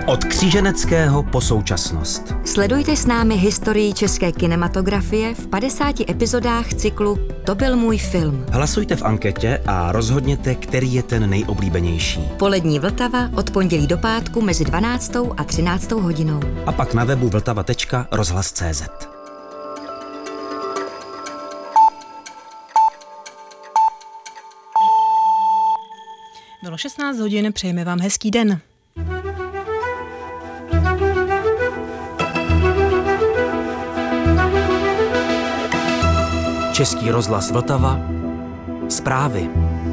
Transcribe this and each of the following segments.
Od kříženeckého po současnost. Sledujte s námi historii české kinematografie v 50 epizodách cyklu To byl můj film. Hlasujte v anketě a rozhodněte, který je ten nejoblíbenější. Polední Vltava od pondělí do pátku mezi 12. a 13. hodinou. A pak na webu vltava.rozhlas.cz. Bylo 16 hodin, přejeme vám hezký den. Český rozhlas Vltava. Zprávy.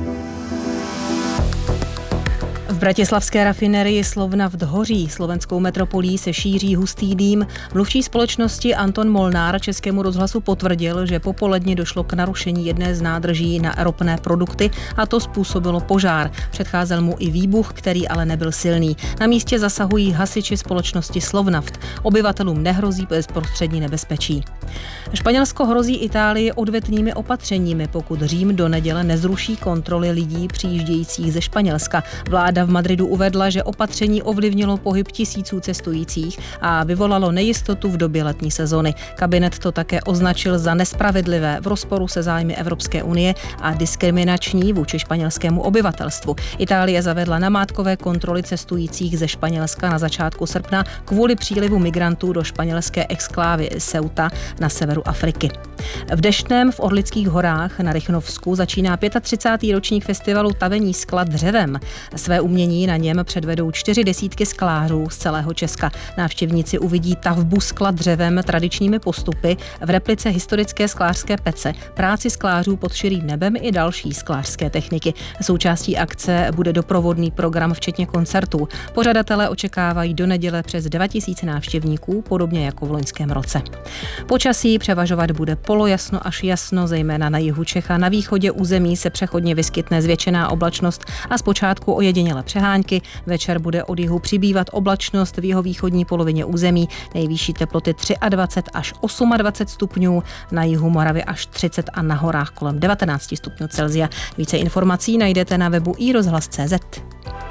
V bratislavské rafinerii Slovnaft hoří. Slovenskou metropolí se šíří hustý dým. Mluvčí společnosti Anton Molnár Českému rozhlasu potvrdil, že popoledně došlo k narušení jedné z nádrží na ropné produkty a to způsobilo požár. Předcházel mu i výbuch, který ale nebyl silný. Na místě zasahují hasiči společnosti Slovnaft. Obyvatelům nehrozí bezprostřední nebezpečí. Španělsko hrozí Itálii odvetnými opatřeními, pokud Řím do neděle nezruší kontroly lidí přijíždějících ze Španělska. Vláda v Madridu uvedla, že opatření ovlivnilo pohyb tisíců cestujících a vyvolalo nejistotu v době letní sezony. Kabinet to také označil za nespravedlivé, v rozporu se zájmy Evropské unie a diskriminační vůči španělskému obyvatelstvu. Itálie zavedla namátkové kontroly cestujících ze Španělska na začátku srpna kvůli přílivu migrantů do španělské exklávy Ceuta na severu Afriky. V Deštném v Orlických horách na Rychnovsku začíná 35. ročník festivalu Tavení skla dřevem. Své umění na něm předvedou 40 sklářů z celého Česka. Návštěvníci uvidí tavbu skla dřevem tradičními postupy v replice historické sklářské pece, práci sklářů pod širým nebem i další sklářské techniky. Součástí akce bude doprovodný program včetně koncertů. Pořadatelé očekávají do neděle přes 9000 návštěvníků, podobně jako v loňském roce. Počasí převažovat bude polojasno až jasno, zejména na jihu Čech a na východě území se přechodně vyskytne zvětšená oblačnost a zpočátku ojedinělé přehánky. Večer bude od jihu přibývat oblačnost v jihovýchodní polovině území, nejvyšší teploty 23 až 28 stupňů, na jihu Moravy až 30 a na horách kolem 19 stupňů Celsia. Více informací najdete na webu iRozhlas.cz.